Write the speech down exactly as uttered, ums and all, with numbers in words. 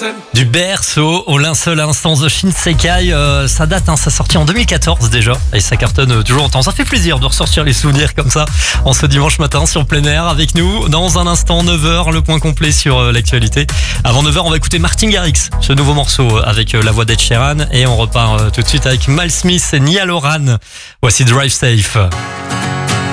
Du berceau au linceul à l'instant The Shinsekai, euh, ça date, hein, ça sortit en deux mille quatorze déjà et ça cartonne euh, toujours autant. Ça fait plaisir de ressortir les souvenirs comme ça en ce dimanche matin sur plein air avec nous. Dans un instant, neuf heures, le point complet sur euh, l'actualité. Avant neuf heures, on va écouter Martin Garrix, ce nouveau morceau avec euh, la voix d'Ed Sheeran, et on repart euh, tout de suite avec Mal Smith et Niall Horan. Voici Drive Safe.